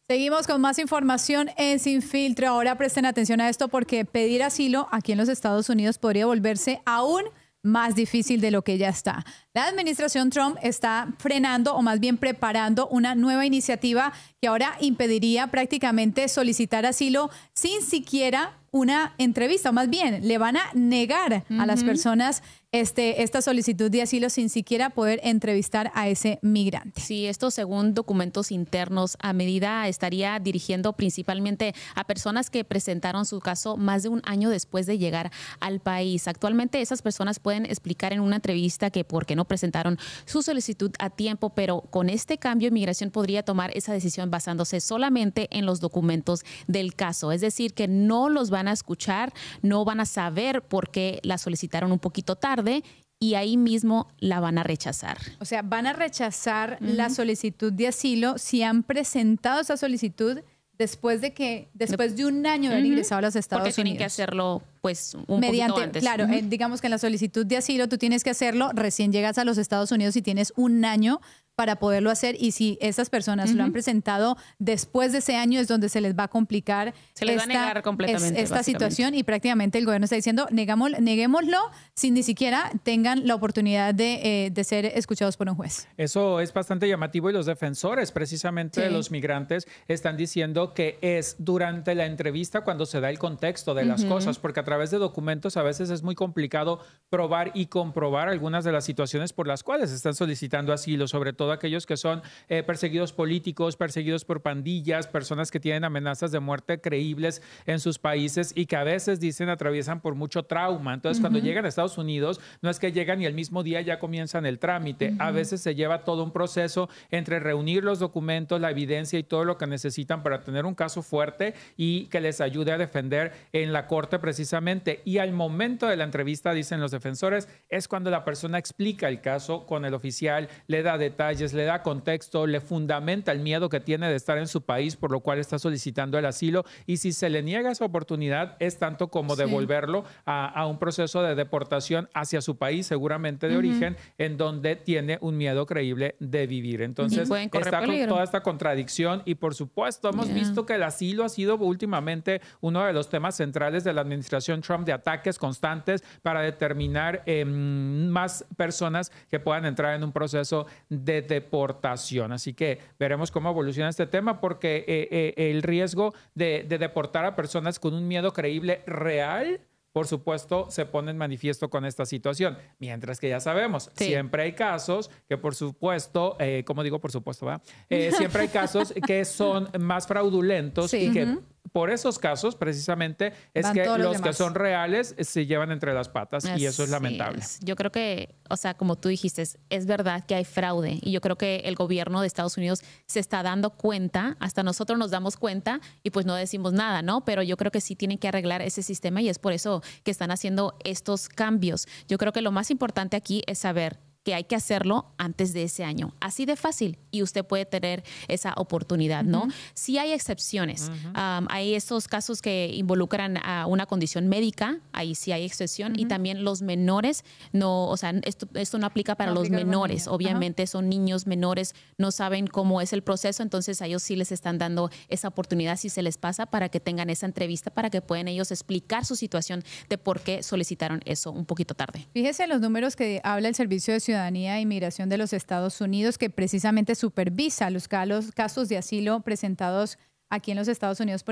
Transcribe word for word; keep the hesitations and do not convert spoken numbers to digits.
Seguimos con más información en Sin Filtro. Ahora presten atención a esto porque pedir asilo aquí en los Estados Unidos podría volverse aún más difícil de lo que ya está. La administración Trump está frenando o más bien preparando una nueva iniciativa que ahora impediría prácticamente solicitar asilo sin siquiera una entrevista, o más bien le van a negar uh-huh. a las personas este, esta solicitud de asilo sin siquiera poder entrevistar a ese migrante. Sí, esto según documentos internos, a medida estaría dirigiendo principalmente a personas que presentaron su caso más de un año después de llegar al país. Actualmente esas personas pueden explicar en una entrevista que por qué no presentaron su solicitud a tiempo, pero con este cambio Inmigración podría tomar esa decisión basándose solamente en los documentos del caso. Es decir, que no los van a escuchar, no van a saber por qué la solicitaron un poquito tarde y ahí mismo la van a rechazar. O sea, van a rechazar uh-huh. la solicitud de asilo si han presentado esa solicitud después de que después de un año de haber uh-huh. ingresado a los Estados Porque Unidos. Porque tienen que hacerlo pues un mediante, poquito antes. Claro, uh-huh. eh, digamos que en la solicitud de asilo tú tienes que hacerlo, recién llegas a los Estados Unidos y tienes un año para poderlo hacer, y si esas personas uh-huh. lo han presentado después de ese año es donde se les va a complicar se les esta, va a negar completamente, es, esta situación, y prácticamente el gobierno está diciendo negamos, neguémoslo sin ni siquiera tengan la oportunidad de, eh, de ser escuchados por un juez. Eso es bastante llamativo, y los defensores precisamente sí. de los migrantes están diciendo que es durante la entrevista cuando se da el contexto de las uh-huh. cosas, porque a través de documentos a veces es muy complicado probar y comprobar algunas de las situaciones por las cuales están solicitando asilo, sobre todo aquellos que son eh, perseguidos políticos, perseguidos por pandillas, personas que tienen amenazas de muerte creíbles en sus países y que a veces dicen atraviesan por mucho trauma. Entonces, uh-huh. cuando llegan a Estados Unidos, no es que llegan y el mismo día ya comienzan el trámite. Uh-huh. A veces se lleva todo un proceso entre reunir los documentos, la evidencia y todo lo que necesitan para tener un caso fuerte y que les ayude a defender en la corte precisamente. Y al momento de la entrevista, dicen los defensores, es cuando la persona explica el caso con el oficial, le da detalles, le da contexto, le fundamenta el miedo que tiene de estar en su país, por lo cual está solicitando el asilo, y si se le niega esa oportunidad es tanto como sí. devolverlo a, a un proceso de deportación hacia su país, seguramente de uh-huh. origen, en donde tiene un miedo creíble de vivir. Entonces está con toda esta contradicción, y por supuesto hemos yeah. visto que el asilo ha sido últimamente uno de los temas centrales de la administración Trump, de ataques constantes para determinar eh, más personas que puedan entrar en un proceso de deportación. Así que veremos cómo evoluciona este tema, porque eh, eh, el riesgo de, de deportar a personas con un miedo creíble real, por supuesto, se pone en manifiesto con esta situación. Mientras que ya sabemos, sí. siempre hay casos que, por supuesto, eh, como digo, por supuesto, ¿verdad? Eh, siempre hay casos que son más fraudulentos sí. y que uh-huh. por esos casos, precisamente, es Van que los, los que son reales se llevan entre las patas, es, y eso es lamentable. Es. Yo creo que, o sea, como tú dijiste, es, es verdad que hay fraude, y yo creo que el gobierno de Estados Unidos se está dando cuenta, hasta nosotros nos damos cuenta y pues no decimos nada, ¿no? Pero yo creo que sí tienen que arreglar ese sistema, y es por eso que están haciendo estos cambios. Yo creo que lo más importante aquí es saber que hay que hacerlo antes de ese año. Así de fácil, y usted puede tener esa oportunidad, ¿no? Uh-huh. Sí hay excepciones. Uh-huh. Um, hay estos casos que involucran a una condición médica, ahí sí hay excepción, uh-huh. y también los menores, no, o sea, esto, esto no aplica para no los aplica menores. Obviamente uh-huh. son niños menores, no saben cómo es el proceso, entonces a ellos sí les están dando esa oportunidad si se les pasa, para que tengan esa entrevista, para que puedan ellos explicar su situación de por qué solicitaron eso un poquito tarde. Fíjese en los números que habla el Servicio de Ciudadanía Ciudadanía e Inmigración de los Estados Unidos, que precisamente supervisa los casos de asilo presentados aquí en los Estados Unidos por